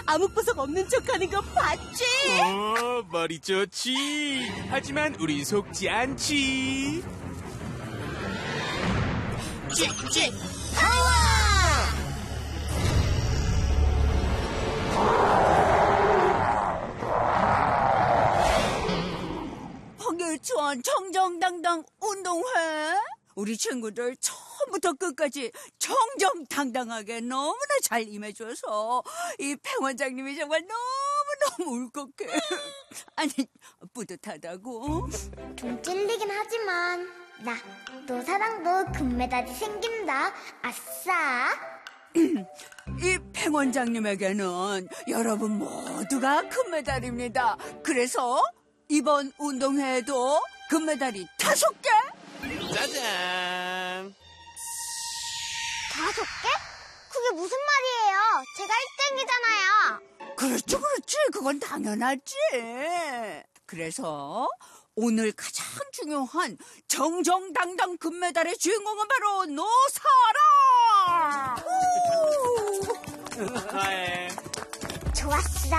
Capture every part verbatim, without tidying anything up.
암흑보석 없는 척하는 거 봤지? 어, 머리 좋지. 하지만 우린 속지 않지. 찍찍 파워! 황일천 정정당당 운동회. 우리 친구들 처음부터 끝까지 정정당당하게 너무나 잘 임해줘서 이 팽 원장님이 정말 너무너무 울컥해. 아니, 뿌듯하다고. 좀 찔리긴 하지만 나 노사랑도 금메달이 생긴다. 아싸. 이 팽 원장님에게는 여러분 모두가 금메달입니다. 그래서 이번 운동회에도 금메달이 다섯 개. 짜잔. 다섯 개? 그게 무슨 말이에요? 제가 일 등이잖아요. 그렇지, 그렇지. 그건 당연하지. 그래서 오늘 가장 중요한 정정당당 금메달의 주인공은 바로 노사라. 하에. 좋았어.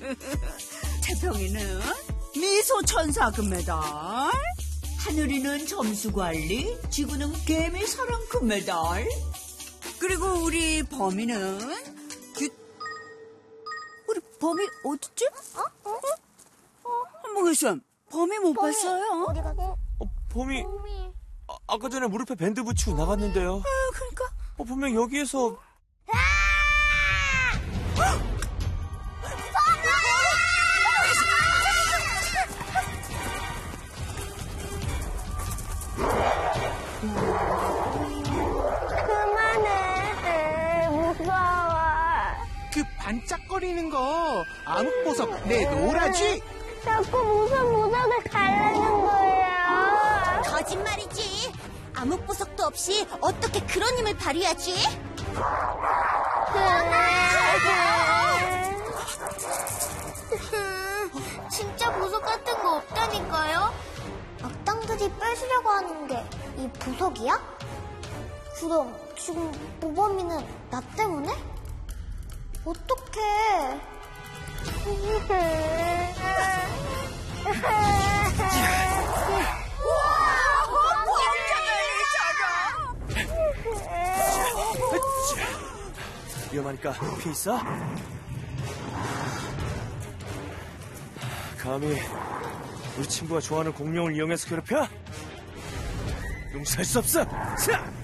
태평이는 미소천사 금메달, 하늘이는 점수관리, 지구는 개미 사랑 금메달, 그리고 우리 범이는 규... 우리 범이 어딨지? 어? 어? 어? 한봉혜쌤, 범이 못 범이 봤어요? 어디 갔지? 어, 봄이 범이. 아, 아까 전에 무릎에 밴드 붙이고 나갔는데요. 아, 그러니까 어, 분명 여기에서 그만해. 무서워. 그 반짝거리는 거 암흑보석 내 노라지? 자꾸 무슨 무적을 달라는 거예요. 거짓말이지. 암흑보석도 없이 어떻게 그런 힘을 발휘하지? 진짜 보석 같은 거 없다니까요? 악당들이 뺏으려고 하는 게 이 보석이야? 그럼 지금 모범이는 나 때문에? 어떡해. 위험하니까 피해 있어. 감히 우리 친구가 좋아하는 공룡을 이용해서 괴롭혀? 용서할 수 없어. 자!